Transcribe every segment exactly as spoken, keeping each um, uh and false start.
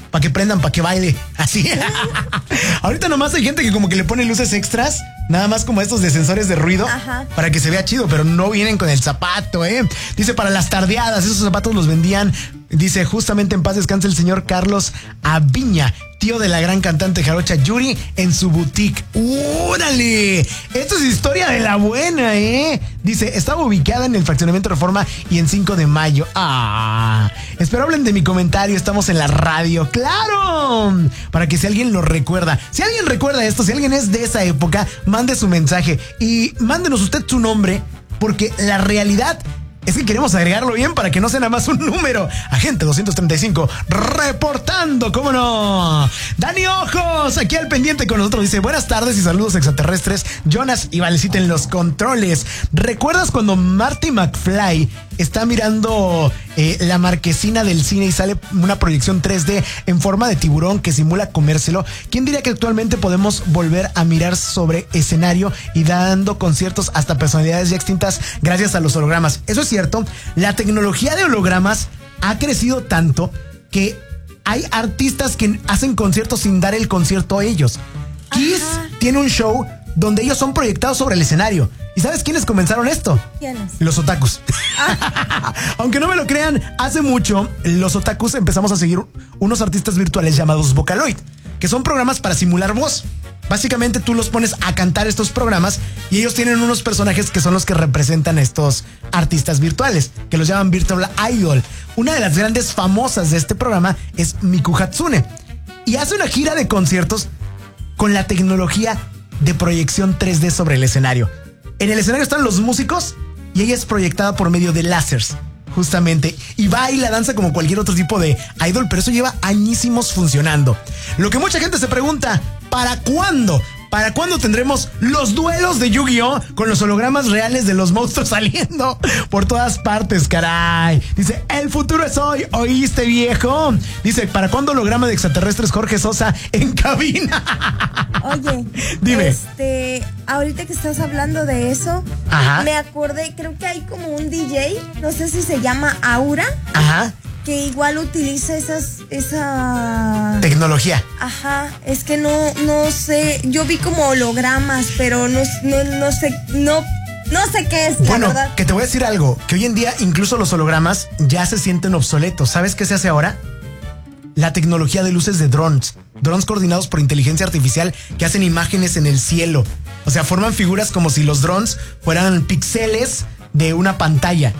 para que prendan, para que baile. Así. Ahorita nomás hay gente que como que le pone luces extras, nada más como estos de sensores de ruido. Ajá. Para que se vea chido, pero no vienen con el zapato, ¿eh? Dice, para las tardeadas, esos zapatos los vendían. Dice, justamente en paz descanse el señor Carlos Aviña, tío de la gran cantante jarocha Yuri, en su boutique. ¡Órale! Esto es historia de la buena, ¿eh? Dice, estaba ubicada en el fraccionamiento Reforma y en cinco de mayo. ¡Ah! Espero hablen de mi comentario, estamos en la radio. ¡Claro! Para que si alguien lo recuerda, si alguien recuerda esto, si alguien es de esa época, mande su mensaje y mándenos usted su nombre, porque la realidad es que queremos agregarlo bien para que no sea nada más un número. Agente doscientos treinta y cinco, reportando, ¿cómo no? Dani Ojos, aquí al pendiente con nosotros, dice, buenas tardes y saludos extraterrestres. Jonas y Valecita en los controles. ¿Recuerdas cuando Marty McFly está mirando eh, la marquesina del cine y sale una proyección tres D en forma de tiburón que simula comérselo? ¿Quién diría que actualmente podemos volver a mirar sobre escenario y dando conciertos hasta personalidades ya extintas gracias a los hologramas? Eso es cierto. La tecnología de hologramas ha crecido tanto que hay artistas que hacen conciertos sin dar el concierto a ellos. Kiss tiene un show donde ellos son proyectados sobre el escenario. ¿Y sabes quiénes comenzaron esto? ¿Quiénes? Los otakus. Ah. Aunque no me lo crean, hace mucho los otakus empezamos a seguir unos artistas virtuales llamados Vocaloid, que son programas para simular voz. Básicamente tú los pones a cantar estos programas y ellos tienen unos personajes que son los que representan a estos artistas virtuales, que los llaman Virtual Idol. Una de las grandes famosas de este programa es Miku Hatsune y hace una gira de conciertos con la tecnología de proyección tres D sobre el escenario. En el escenario están los músicos y ella es proyectada por medio de láseres, justamente, y baila, danza como cualquier otro tipo de idol, pero eso lleva añísimos funcionando. Lo que mucha gente se pregunta, ¿para cuándo? ¿Para cuándo tendremos los duelos de Yu-Gi-Oh con los hologramas reales de los monstruos saliendo por todas partes, caray? Dice, el futuro es hoy, ¿oíste, viejo? Dice, ¿para cuándo holograma de extraterrestres Jorge Sosa en cabina? Oye, dime. Este, ahorita que estás hablando de eso, ajá, me acordé, creo que hay como un D J, no sé si se llama Aura. Ajá. Que igual utiliza esas, esa tecnología. Ajá, es que no, no sé, yo vi como hologramas, pero no, no, no sé, no, no sé qué es, bueno, la verdad. Que te voy a decir algo, que hoy en día incluso los hologramas ya se sienten obsoletos. ¿Sabes qué se hace ahora? La tecnología de luces de drones, drones coordinados por inteligencia artificial que hacen imágenes en el cielo. O sea, forman figuras como si los drones fueran píxeles de una pantalla.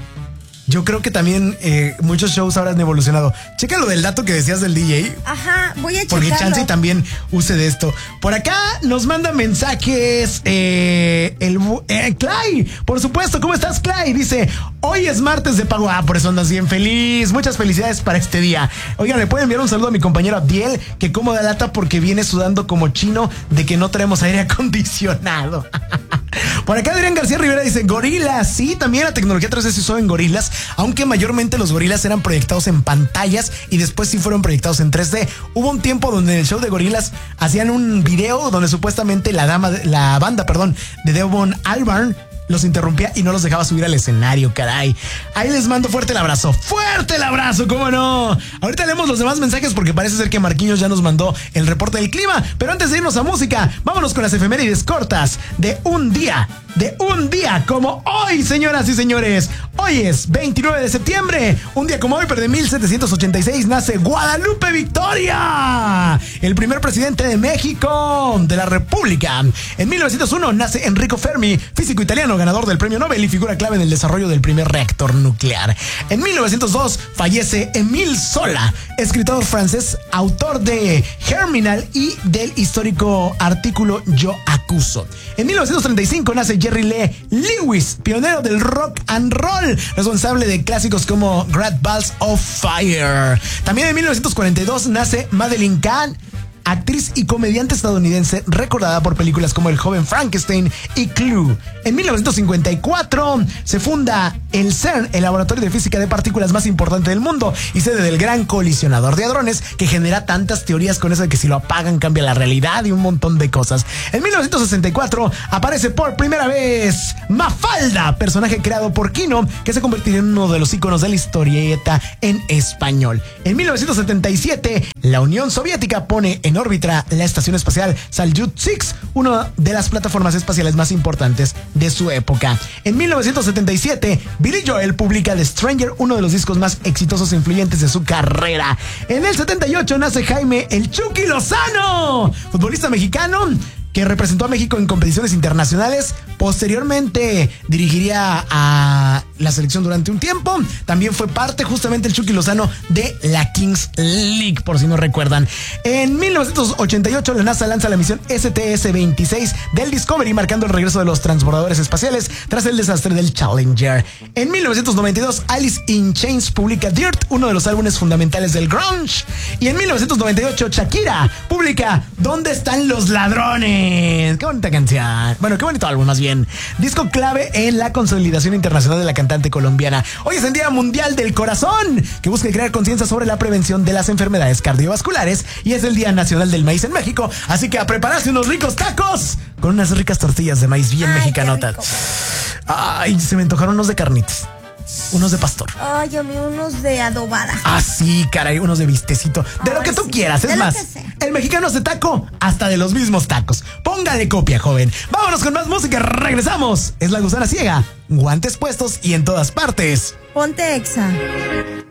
Yo creo que también eh, muchos shows ahora han evolucionado. Checa lo del dato que decías del D J. Ajá, voy a checarlo. Porque Chansey también use de esto. Por acá nos manda mensajes eh, el eh, Clay. Por supuesto, ¿cómo estás, Clay? Dice, hoy es martes de pago. Ah, por eso andas bien feliz. Muchas felicidades para este día. Oigan, ¿le pueden enviar un saludo a mi compañero Abdiel? Que como de lata porque viene sudando como chino de que no traemos aire acondicionado. Por acá Adrián García Rivera dice, gorilas. Sí, también la tecnología tres D se usó en gorilas, aunque mayormente los gorilas eran proyectados en pantallas y después sí fueron proyectados en tres D. Hubo un tiempo donde en el show de gorilas hacían un video donde supuestamente la dama, la banda, perdón, de Devon Albarn los interrumpía y no los dejaba subir al escenario, caray. Ahí les mando fuerte el abrazo. ¡Fuerte el abrazo! ¿Cómo no? Ahorita leemos los demás mensajes porque parece ser que Marquinhos ya nos mandó el reporte del clima. Pero antes de irnos a música, vámonos con las efemérides cortas de un día. De un día como hoy, señoras y señores. Hoy es veintinueve de septiembre. Un día como hoy, pero de mil setecientos ochenta y seis, nace Guadalupe Victoria, el primer presidente de México, de la República. En mil novecientos uno nace Enrico Fermi, físico italiano, ganador del premio Nobel y figura clave en el desarrollo del primer reactor nuclear. En mil novecientos dos fallece Émile Zola, escritor francés, autor de Germinal y del histórico artículo Yo Acuso. En mil novecientos treinta y cinco nace Jerry Lee Lewis, pionero del rock and roll, responsable de clásicos como Great Balls of Fire. También en mil novecientos cuarenta y dos nace Madeline Kahn, actriz y comediante estadounidense recordada por películas como El joven Frankenstein y Clue. En mil novecientos cincuenta y cuatro se funda el CERN, el laboratorio de física de partículas más importante del mundo y sede del gran colisionador de hadrones que genera tantas teorías con eso de que si lo apagan cambia la realidad y un montón de cosas. En mil novecientos sesenta y cuatro aparece por primera vez Mafalda, personaje creado por Kino que se convertiría en uno de los íconos de la historieta en español. En mil novecientos setenta y siete la Unión Soviética pone en órbita la estación espacial Salyut seis, una de las plataformas espaciales más importantes de su época. En mil novecientos setenta y siete Billy Joel publica The Stranger, uno de los discos más exitosos e influyentes de su carrera. En el setenta y ocho nace Jaime El Chucky Lozano, futbolista mexicano que representó a México en competiciones internacionales. Posteriormente dirigiría a la selección durante un tiempo. También fue parte justamente el Chucky Lozano de la Kings League, por si no recuerdan. En mil novecientos ochenta y ocho la NASA lanza la misión S T S veintiséis del Discovery, marcando el regreso de los transbordadores espaciales tras el desastre del Challenger. En mil novecientos noventa y dos Alice in Chains publica Dirt, uno de los álbumes fundamentales del grunge. Y en mil novecientos noventa y ocho Shakira publica ¿Dónde están los ladrones? Qué bonita canción. Bueno, qué bonito álbum más bien. Disco clave en la consolidación internacional de la cantante colombiana. Hoy es el Día Mundial del Corazón, que busca crear conciencia sobre la prevención de las enfermedades cardiovasculares, y es el Día Nacional del Maíz en México. Así que a prepararse unos ricos tacos con unas ricas tortillas de maíz bien Ay, mexicanotas. Ay, se me antojaron unos de carnitas. Unos de pastor. Ay, a mí unos de adobada. Ah, sí, caray, unos de vistecito. De Ay, lo que tú sí, quieras, es de lo más. que sea. El mexicano hace taco hasta de los mismos tacos. Póngale copia, joven. Vámonos con más música. Regresamos. Es La Gusana Ciega. Guantes puestos y en todas partes. Ponte Exa.